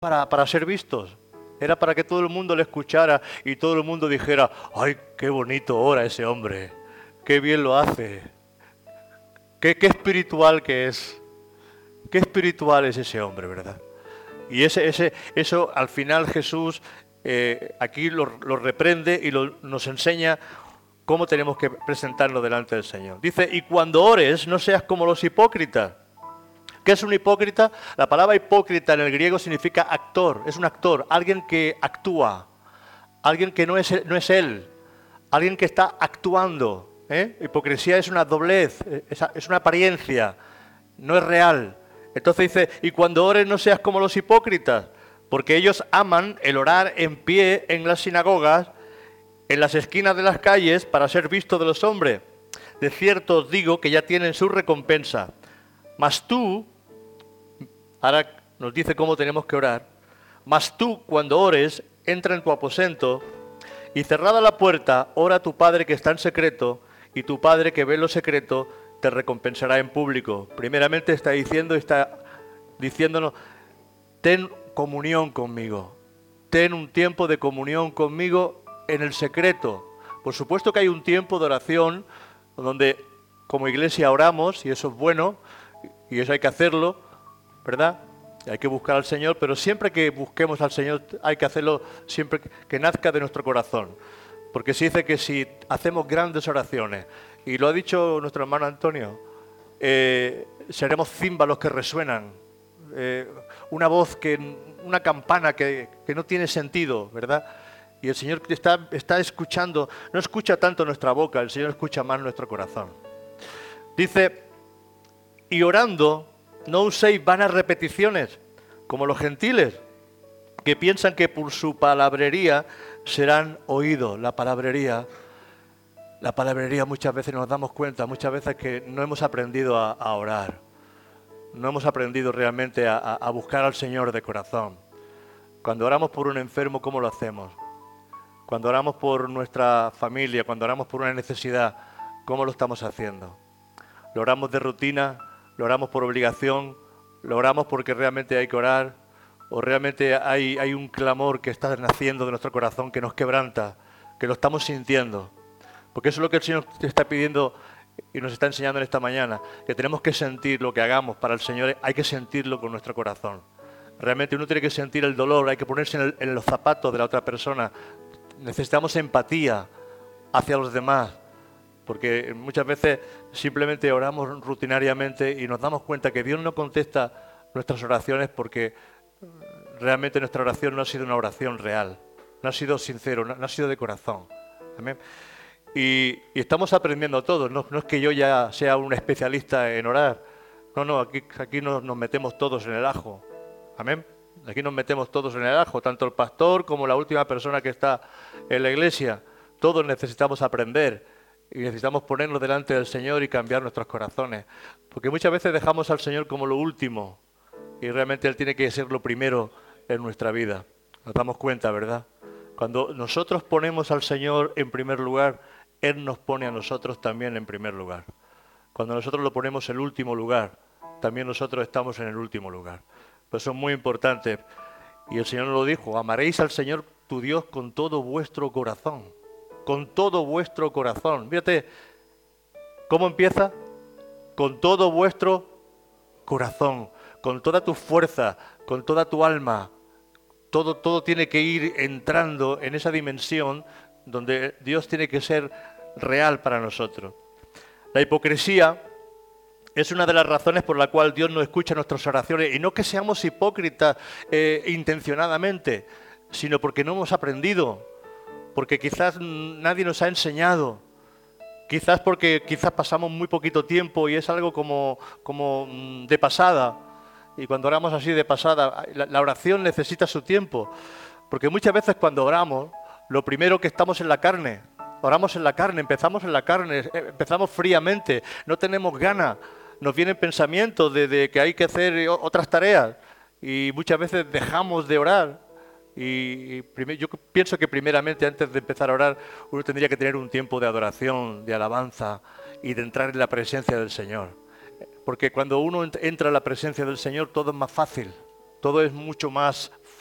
para ser vistos. Era para que todo el mundo le escuchara y todo el mundo dijera, ¡ay, qué bonito ora ese hombre! ¡Qué bien lo hace! ¡Qué espiritual que es! ¡Qué espiritual es ese hombre!, ¿verdad? Y eso al final Jesús aquí lo reprende y nos enseña cómo tenemos que presentarnos delante del Señor. Dice, y cuando ores, no seas como los hipócritas. ¿Qué es un hipócrita? La palabra hipócrita en el griego significa actor, es un actor, alguien que actúa, alguien que no es él, alguien que está actuando. Hipocresía es una doblez, es una apariencia, no es real. Entonces dice, y cuando ores no seas como los hipócritas, porque ellos aman el orar en pie en las sinagogas, en las esquinas de las calles, para ser vistos de los hombres. De cierto os digo que ya tienen su recompensa. Mas tú, ahora nos dice cómo tenemos que orar, mas tú cuando ores, entra en tu aposento y cerrada la puerta, ora a tu Padre que está en secreto, y tu Padre que ve lo secreto te recompensará en público. Primeramente está diciéndonos, ten comunión conmigo, ten un tiempo de comunión conmigo en el secreto. Por supuesto que hay un tiempo de oración donde como iglesia oramos, y eso es bueno, y eso hay que hacerlo, ¿verdad? Hay que buscar al Señor, pero siempre que busquemos al Señor hay que hacerlo siempre que nazca de nuestro corazón. Porque se dice que si hacemos grandes oraciones, y lo ha dicho nuestro hermano Antonio, seremos címbalos que resuenan, una voz, una campana que no tiene sentido, ¿verdad? Y el Señor está escuchando, no escucha tanto nuestra boca, el Señor escucha más nuestro corazón. Dice, y orando, no uséis vanas repeticiones, como los gentiles, que piensan que por su palabrería serán oídos. La palabrería muchas veces nos damos cuenta, muchas veces que no hemos aprendido a orar. No hemos aprendido realmente a buscar al Señor de corazón. Cuando oramos por un enfermo, ¿cómo lo hacemos? Cuando oramos por nuestra familia, cuando oramos por una necesidad, ¿cómo lo estamos haciendo? ¿Lo oramos de rutina? ¿Lo oramos por obligación? ¿Lo oramos porque realmente hay que orar? ¿O realmente hay un clamor que está naciendo de nuestro corazón, que nos quebranta, que lo estamos sintiendo? Porque eso es lo que el Señor te está pidiendo y nos está enseñando en esta mañana, que tenemos que sentir lo que hagamos para el Señor, hay que sentirlo con nuestro corazón. Realmente uno tiene que sentir el dolor, hay que ponerse en los zapatos de la otra persona. Necesitamos empatía hacia los demás, porque muchas veces simplemente oramos rutinariamente y nos damos cuenta que Dios no contesta nuestras oraciones porque realmente nuestra oración no ha sido una oración real, no ha sido sincero, no ha sido de corazón. Amén. Y estamos aprendiendo todos, no es que yo ya sea un especialista en orar, no, aquí nos metemos todos en el ajo. Amén. Aquí nos metemos todos en el ajo, tanto el pastor como la última persona que está en la iglesia. Todos necesitamos aprender y necesitamos ponernos delante del Señor y cambiar nuestros corazones. Porque muchas veces dejamos al Señor como lo último y realmente Él tiene que ser lo primero en nuestra vida. Nos damos cuenta, ¿verdad? Cuando nosotros ponemos al Señor en primer lugar, Él nos pone a nosotros también en primer lugar. Cuando nosotros lo ponemos en último lugar, también nosotros estamos en el último lugar. Pues eso es muy importante. Y el Señor nos lo dijo, amaréis al Señor tu Dios con todo vuestro corazón. Con todo vuestro corazón. Fíjate, ¿cómo empieza? Con todo vuestro corazón, con toda tu fuerza, con toda tu alma. Todo tiene que ir entrando en esa dimensión donde Dios tiene que ser real para nosotros. La hipocresía es una de las razones por la cual Dios no escucha nuestras oraciones, y no que seamos hipócritas intencionadamente, sino porque no hemos aprendido, porque quizás nadie nos ha enseñado, quizás porque pasamos muy poquito tiempo y es algo como de pasada, y cuando oramos así de pasada, la oración necesita su tiempo, porque muchas veces cuando oramos, lo primero que estamos en la carne, oramos en la carne, empezamos en la carne, empezamos fríamente, no tenemos ganas. Nos vienen pensamientos de que hay que hacer otras tareas y muchas veces dejamos de orar. Yo pienso que primeramente antes de empezar a orar uno tendría que tener un tiempo de adoración, de alabanza y de entrar en la presencia del Señor. Porque cuando uno entra en la presencia del Señor todo es más fácil, todo es mucho más